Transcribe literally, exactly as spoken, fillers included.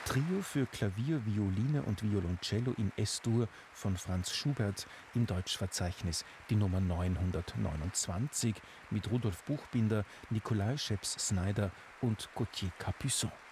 Trio für Klavier, Violine und Violoncello in Es-Dur von Franz Schubert im Deutschverzeichnis, die Nummer neunhundertneunundzwanzig mit Rudolf Buchbinder, Nikolai Scheps-Snyder und Gauthier Capuçon.